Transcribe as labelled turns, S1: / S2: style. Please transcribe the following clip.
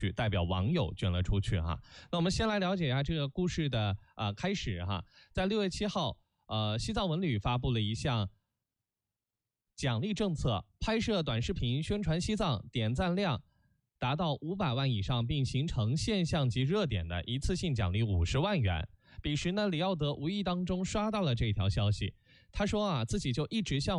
S1: 代表网友捐了出去哈。那我们先来了解一下这个故事的开始哈。在6月7号，西藏文旅发布了一项奖励政策，拍摄短视频宣传西藏，点赞量达到500万以上，并形成现象级热点的，一次性奖励50万元。彼时呢，李耀德无意当中刷到了这条消息，他说自己就一直向往